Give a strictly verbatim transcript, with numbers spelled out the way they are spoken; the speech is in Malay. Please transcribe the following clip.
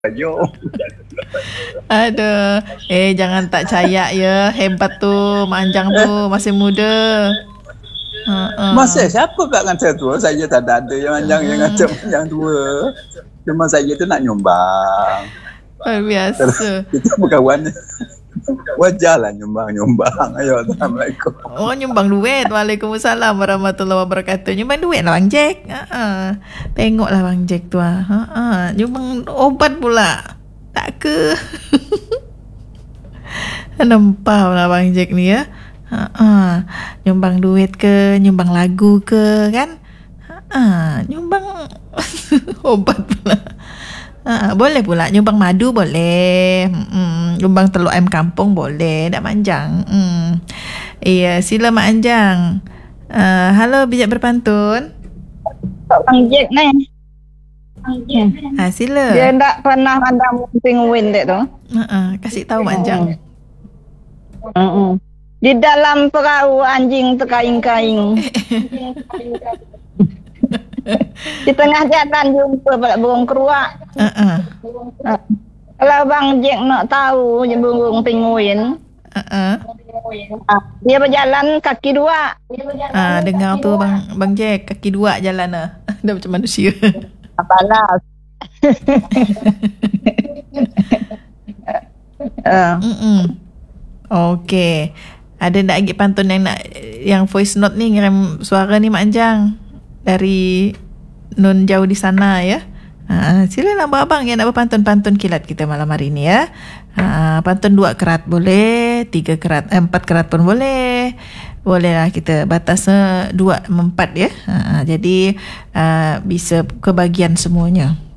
Ayo. Aduh, eh jangan tak cayak ya. Hebat tu, Mak Anjang tu masih muda. Ha-ha. Masa siapa pula kata tua? Saya tak ada, ada yang Anjang yang kata yang tua. Cuma saya tu nak nyumbang. Luar biasa. Kita berkawan. Wajarlah nyumbang-nyumbang. Ayo, Assalamualaikum. Oh, nyumbang duit. Waalaikumsalam warahmatullahi wabarakatuh. Nyumbang duit lah Bang Jack. Ha-ha. Tengoklah Bang Jack tu. Ha-ha. Nyumbang obat pula. Tak ke? Nampak lah Bang Jack ni ya. Ha-ha. Nyumbang duit ke, nyumbang lagu ke kan? Ha-ha. Nyumbang obat pula. Ha, boleh pula nyumbang madu boleh. Hmm, nyumbang telur ayam kampung boleh. Tak manjang. Hmm. Iya, sila Mak Anjang. Uh, halo bijak berpantun. Bang Jack ni. Ha, sila. Dia tak pernah pandang penguin dia tu. Uh-uh, kasih tahu Mak Anjang. Uh-uh. Di dalam perahu anjing terkaing-kaing. Di tengah jalan jumpa pula burung keruak. Uh-uh. Uh, kalau Bang Jack nak tahu je burung penguin, Uh-uh. uh, dia berjalan kaki dua. Ah, dengar tu Bang Bang Jack, kaki dua jalan ah. Dah macam manusia. Panas. uh. Mm-mm. Okey. Ada nak lagi pantun yang nak yang voice note ni ngirim suara ni Mak Anjang dari nun jauh di sana ya. Ha, silalah abang yang nak berpantun-pantun kilat kita malam hari ni ya. Ha, pantun dua kerat boleh, tiga kerat, eh, empat kerat pun boleh. Bolehlah kita batasnya dua, empat ya. Ha, jadi uh, bisa kebagian semuanya.